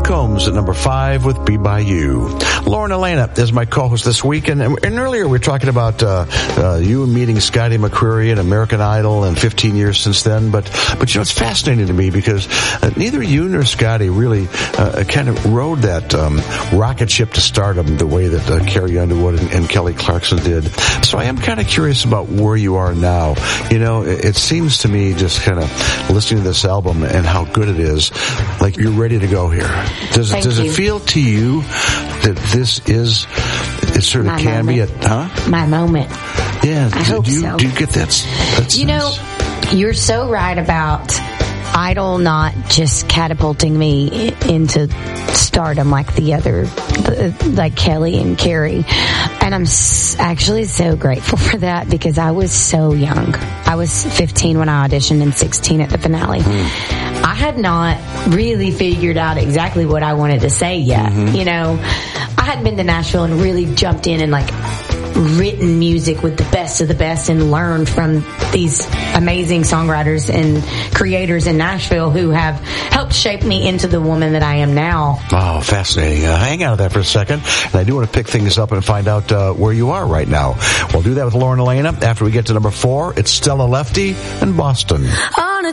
Combs at number 5 with Be By You. Lauren Elena is my co-host this week, and earlier we were talking about you meeting Scotty McCreery and American Idol and 15 years since then, but you know, it's fascinating to me because neither you nor Scotty really kind of rode that rocket ship to stardom the way that Carrie Underwood and Kelly Clarkson did. So I am kind of curious about where you are now. You know, it seems to me, just kind of listening to this album and how good it is, like you're ready to go here. Does it feel to you that this is, it sort of can be my moment? Yeah. I hope so. Do you get that sense? You know, you're so right about Idol not just catapulting me into stardom like the other, like Kelly and Carrie. And I'm actually so grateful for that because I was so young. I was 15 when I auditioned and 16 at the finale. I had not really figured out exactly what I wanted to say yet. You know, I hadn't been to Nashville and really jumped in and like written music with the best of the best and learned from these amazing songwriters and creators in Nashville who have helped shape me into the woman that I am now. Oh, fascinating. Hang out with that for a second. And I do want to pick things up and find out where you are right now. We'll do that with Lauren Elena after we get to number 4. It's Stella Lefty and Boston. On a